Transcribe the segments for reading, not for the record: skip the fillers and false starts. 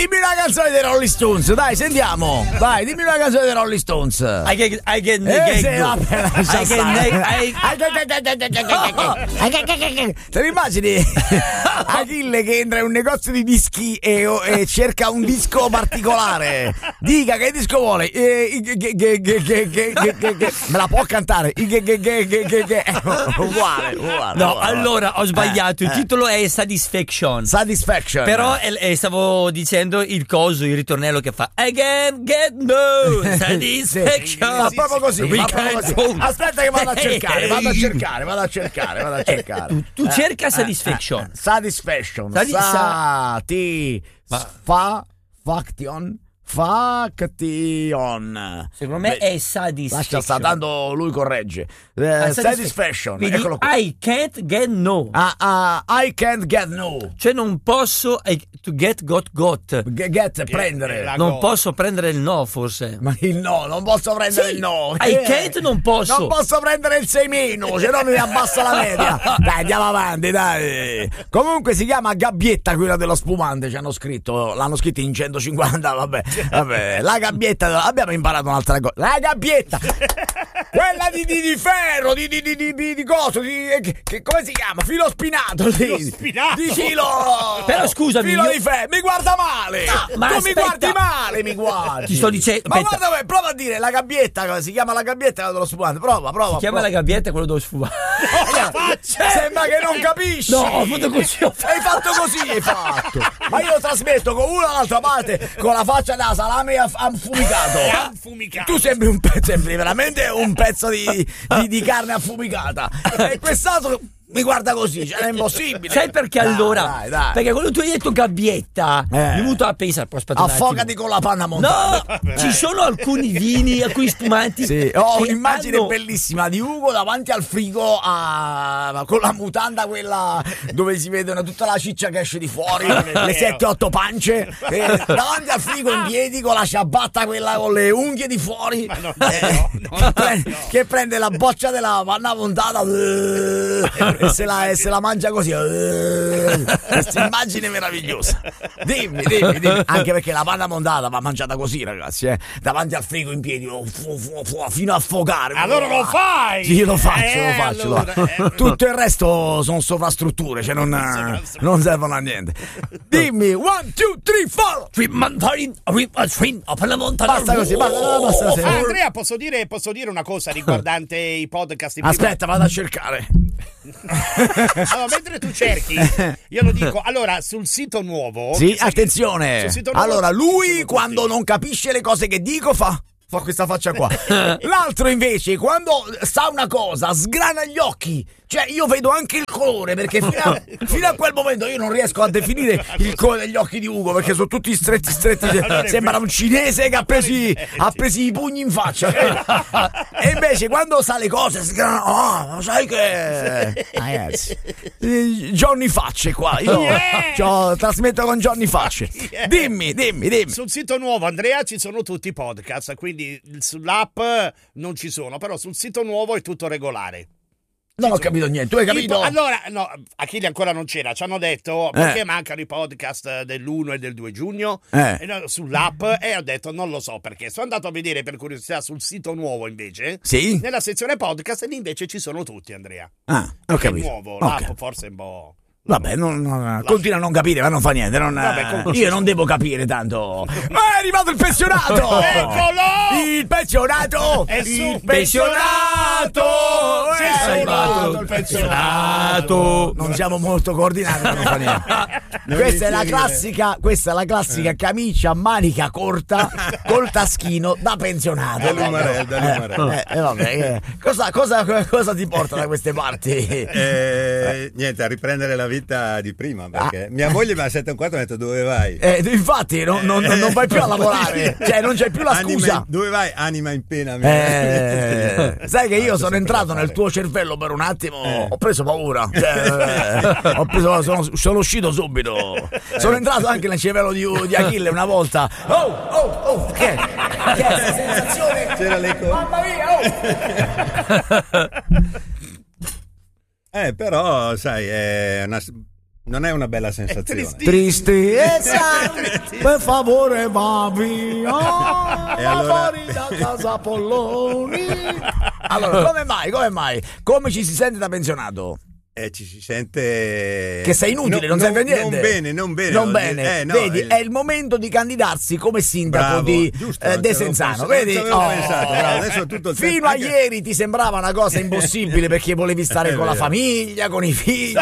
dimmi una canzone dei Rolling Stones, dai, sentiamo. Dai, dimmi una canzone dei Rolling Stones. I get Te lo immagini? Achille che entra in un negozio di dischi e cerca un disco particolare. Dica che disco vuole. Me la può cantare? Uguale. No, allora ho sbagliato. Il titolo è Satisfaction. Però stavo dicendo il coso, il ritornello che fa I can get no satisfaction. Ma proprio così. Aspetta che vado a cercare. Tu cerca Satisfaction. Satisfaction. Faction. Secondo me è Satisfaction. Lascia sta, tanto lui corregge. Satisfaction. Quindi Eccolo qua. I can't get no. I can't get no. Cioè non posso to get got. Prendere. Non posso prendere il no, forse. Ma il no, non posso prendere il no. I can't non posso. Non posso prendere il 6 meno, se no mi abbassa la media. Dai, andiamo avanti, dai. Comunque si chiama Gabbietta quella dello spumante, ci hanno scritto, l'hanno scritto in 150, vabbè, la gabbietta, abbiamo imparato un'altra cosa. La gabbietta. Quella di ferro, di coso, che come si chiama? Filo spinato. Filo spinato. Di filo. Però scusami, filo di ferro. Mi guarda male. No, ma tu aspetta. mi guardi male, mi guardi. Ti sto dicendo. Ma guarda, prova a dire la gabbietta, si chiama la gabbietta dello spumante. Prova. Si chiama la gabbietta quello dello sfumare. Sembra che non capisci. No, ho fatto così. Hai fatto così, Ma io trasmetto con una dall'altra parte con la faccia da salame affumicato. Tu sembri veramente un pezzo di carne affumicata. E quest'altro mi guarda così, cioè è impossibile. Sai perché allora? Dai. Perché quando tu hai detto gabbietta, mi è venuto a pensare, affogati con la panna montata. No, ci sono alcuni vini, alcuni spumanti. Sì. Ho un'immagine bellissima di Ugo davanti al frigo con la mutanda quella dove si vedono tutta la ciccia che esce di fuori, le 7-8 pance, davanti al frigo in piedi con la ciabatta quella con le unghie di fuori, che prende la boccia della panna montata e se la mangia così. Questa immagine meravigliosa. Dimmi. Anche perché la panna montata va mangiata così, ragazzi, davanti al frigo in piedi fino a affogare. Allora lo fai? Sì, lo faccio. Tutto il resto sono sovrastrutture, cioè non servono a niente. Dimmi 1, 2, 3, 4. Basta così. Andrea, posso dire una cosa riguardante i podcast? Aspetta, vado a cercare. Allora, mentre tu cerchi, io lo dico. Allora, sul sito nuovo. Sì, attenzione. Nuovo, allora, lui quando non capisce le cose che dico fa questa faccia qua. L'altro invece, quando sa una cosa, sgrana gli occhi. Cioè, io vedo anche il colore, perché fino a quel momento io non riesco a definire il colore degli occhi di Ugo, perché sono tutti stretti. Sembra un cinese che ha presi i pugni in faccia. E invece, quando sa le cose, sgrana. Sai che... Ragazzi, Johnny Facce qua. Io trasmetto con Johnny Facce. Dimmi. Sul sito nuovo, Andrea, ci sono tutti i podcast, quindi sull'app non ci sono, però sul sito nuovo è tutto regolare. Non ho capito niente, tu hai capito? Allora, no, Achille ancora non c'era, ci hanno detto perché mancano i podcast dell'1 e del 2 giugno sull'app, e ho detto non lo so perché. Sono andato a vedere per curiosità sul sito nuovo invece, sì? Nella sezione podcast, e lì invece ci sono tutti, Andrea. Ho capito. È nuovo, l'app forse è un po'... Vabbè, continua a non capire, ma non fa niente. Io non devo capire tanto. Ma è arrivato il pensionato! Eccolo! Il pensionato! Il pensionato! È arrivato il pensionato! Non siamo molto coordinati, non fa niente. Questa è la classica camicia a manica corta col taschino da pensionato. Vabbè, cosa ti porta da queste parti? Niente, a riprendere la vita di prima, perché mia moglie mi ha 7 e un quarto e mi ha detto dove vai? Infatti non vai più a lavorare, cioè non c'è più la scusa. Dove vai? Anima in pena. Sai che io sono entrato nel tuo cervello per un attimo, ho preso paura, sono uscito subito. Sono entrato anche nel cervello di Achille una volta. Che è questa sensazione? C'era l'eco. Mamma mia! Però sai, è una... non è una bella sensazione. Tristezza, per favore va via. E allora... fuori da casa Polloni. Allora, come mai? Come ci si sente da pensionato? Ci si sente che sei inutile, non serve a niente. Non bene. No, vedi, è il momento di candidarsi come sindaco di Desenzano. Vedi? Adesso tutto il fino a ieri ti sembrava una cosa impossibile perché volevi stare con la famiglia, con i figli.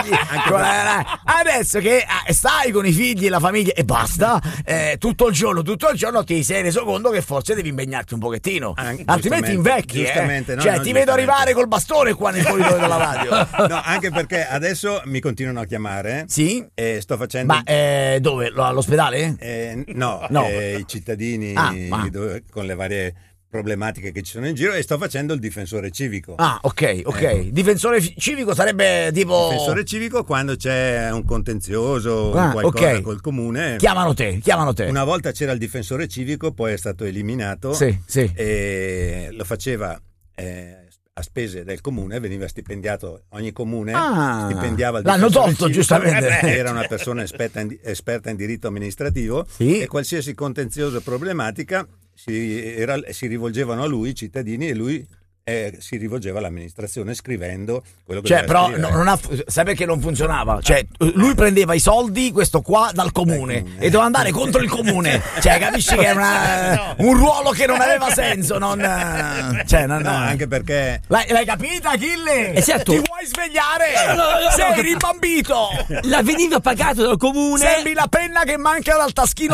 Adesso che stai con i figli e la famiglia e basta, tutto il giorno ti sei reso conto che forse devi impegnarti un pochettino, altrimenti invecchi. Ti vedo arrivare col bastone qua nel corridoio della radio. No, anche perché adesso mi continuano a chiamare. Sì? E sto facendo. Ma dove? All'ospedale? No. I cittadini con le varie problematiche che ci sono in giro, e sto facendo il difensore civico. Ok. Difensore civico sarebbe tipo. Difensore civico quando c'è un contenzioso, qualcosa col comune. Chiamano te. Una volta c'era il difensore civico, poi è stato eliminato. Sì. E lo faceva. A spese del comune, veniva stipendiato, ogni comune stipendiava il l'hanno tolto civico, giustamente, era una persona esperta in diritto amministrativo, e qualsiasi contenzioso o problematica si rivolgevano a lui i cittadini, e lui si rivolgeva all'amministrazione scrivendo quello che però sai perché non funzionava? Lui prendeva i soldi, questo qua, dal comune e doveva andare contro il comune, capisci che era un ruolo che non aveva senso, anche perché l'hai capita, Achille? Esatto. Ti vuoi svegliare? Sei rimbambito, la veniva pagato dal comune, sembri la penna che manca dal taschino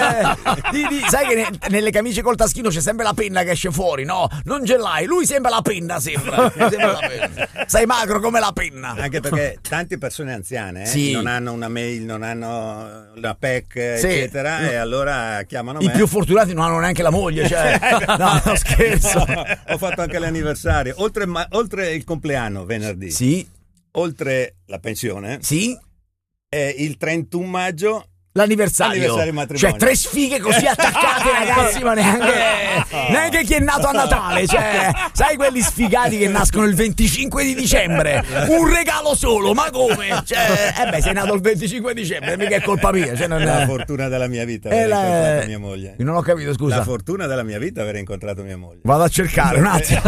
sai che nelle camicie col taschino c'è sempre la penna che esce fuori, no? Non ce l'hai, lui sembra la penna, sembra la penna. Sei magro come la penna. Anche perché tante persone anziane non hanno una mail, non hanno la PEC, eccetera, e allora chiamano me. I più fortunati non hanno neanche la moglie, no, scherzo. Ho fatto anche l'anniversario, oltre il compleanno venerdì. Sì. Oltre la pensione. Sì. Il 31 maggio l'anniversario matrimonio. 3 sfighe così attaccate, ragazzi, ma neanche chi è nato a Natale, sai quelli sfigati che nascono il 25 di dicembre, un regalo solo, ma come? Sei nato il 25 dicembre, mica è colpa mia, la fortuna della mia vita aver incontrato mia moglie. Non ho capito, scusa. La fortuna della mia vita aver incontrato mia moglie. Vado a cercare un attimo.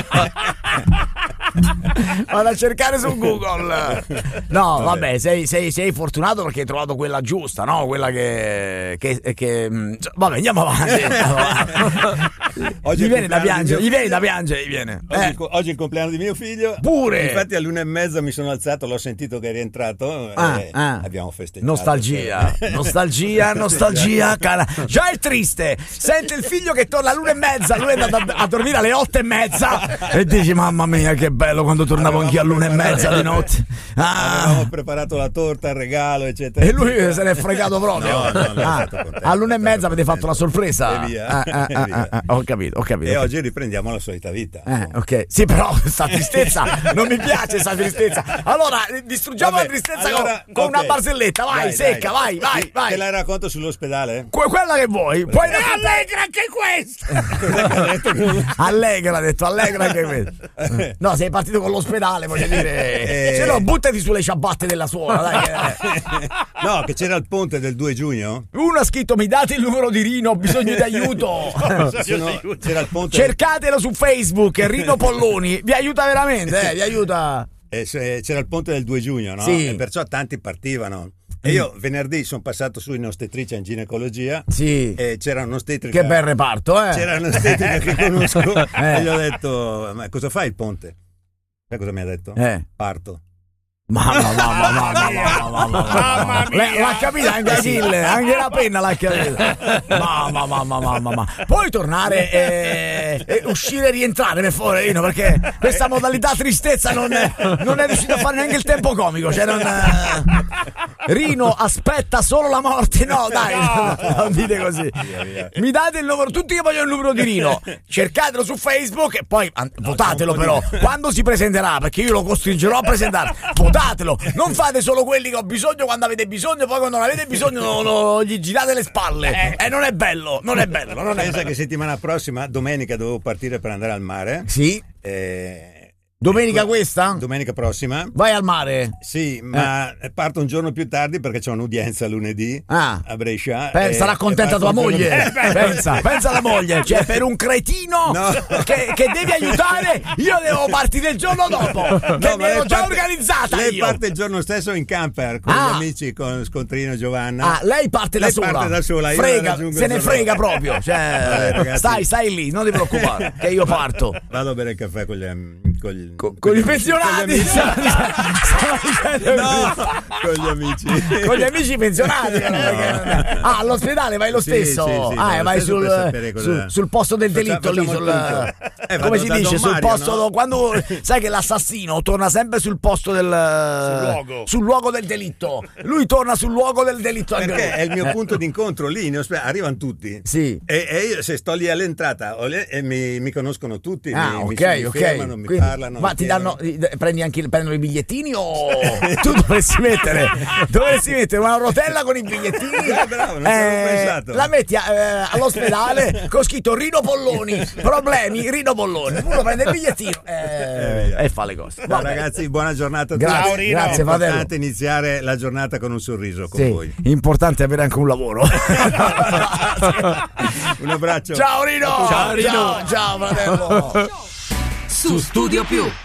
Vado a cercare su Google. No, vabbè, sei fortunato perché hai trovato quella giusta, no? Quella che vabbè, andiamo avanti. Gli viene da piangere. Oggi è il compleanno di mio figlio. Pure. Infatti all'1:30 mi sono alzato, l'ho sentito che è rientrato e abbiamo festeggiato. Nostalgia, cara. Già è triste. Sente il figlio che torna all'1:30, lui è andato a dormire alle 8:30 e dici mamma mia che bello quando tornavo anch'io all'1:30 di notte. Avevamo preparato la torta, il regalo, eccetera. E lui se n'è fregato proprio. all'1:30 avete fatto la sorpresa. E via. Ho capito. E oggi riprendiamo la solita vita. Ok. Sì, però questa tristezza non mi piace, questa tristezza. Allora, distruggiamo la tristezza con una barzelletta, vai, secca, vai. Te la racconto sull'ospedale? Quella che vuoi. Puoi allegra anche questa. Allegra anche questa. No, sei partito con l'ospedale, voglio dire. Se no, buttati sulle ciabatte della suora, dai. No, che c'era il ponte del 2 giugno. Uno ha scritto mi date il numero di Rino, ho bisogno di aiuto. C'era il ponte. Cercatelo su Facebook, Rino Polloni, vi aiuta veramente, vi aiuta. C'era il ponte del 2 giugno, no? Sì. E perciò tanti partivano. E io venerdì sono passato su in ostetricia in ginecologia. Sì. E c'era un'ostetrica. Che bel reparto, C'era un'ostetrica che conosco. E gli ho detto: ma cosa fai il ponte? Sai cosa mi ha detto? Parto. Mamma mia. L'ha capita anche Achille, anche la penna l'ha capita. Mamma. Puoi tornare e uscire e rientrare per favore, Rino, perché questa modalità tristezza non è riuscito a fare neanche il tempo comico, Rino aspetta solo la morte. No, dai, non dite così. Via. Mi date il numero, tutti che vogliono il numero di Rino, cercatelo su Facebook e poi votatelo però quando si presenterà, perché io lo costringerò a presentare. Votatelo, non fate solo quelli che ho bisogno quando avete bisogno, poi quando non avete bisogno gli girate le spalle. Non è bello. Pensa che settimana prossima, domenica, dovevo partire per andare al mare. Sì. Domenica questa? Domenica prossima. Vai al mare? Sì, ma parto un giorno più tardi perché c'ho un'udienza lunedì a Brescia. Sarà contenta tua moglie. Pensa alla moglie. Cioè, per un cretino che devi aiutare, io devo partire il giorno dopo. Che mi ero già organizzata. Lei parte il giorno stesso in camper con gli amici, con Scontrino e Giovanna. Lei parte da sola. Parte da sola. Frega, se ne frega proprio. Cioè, stai lì, non ti preoccupare, che io parto. Vado a bere il caffè con gli pensionati. Con gli amici. Con gli amici pensionati. All'ospedale vai lo stesso. Sì, vai sul posto del delitto lì. Come si dice? Sul posto. No? Quando sai che l'assassino torna sempre sul posto sul luogo del delitto. Lui torna sul luogo del delitto. Perché è il mio punto d'incontro lì. Arrivano tutti. Sì. E io se sto lì all'entrata mi conoscono tutti. Mi fermano, mi parlano. Ma ti danno, prendono i bigliettini o tu dovresti mettere una rotella con i bigliettini? Bravo, non ci avevo pensato. La metti all'ospedale con scritto Rino Polloni, problemi Rino Polloni. Uno prende il bigliettino e fa le cose. Ragazzi, buona giornata a tutti. Grazie, Rino. È importante iniziare la giornata con un sorriso con voi. Importante avere anche un lavoro. Un abbraccio. Ciao Rino. Ciao Rino. Ciao fratello. Su Studio Più.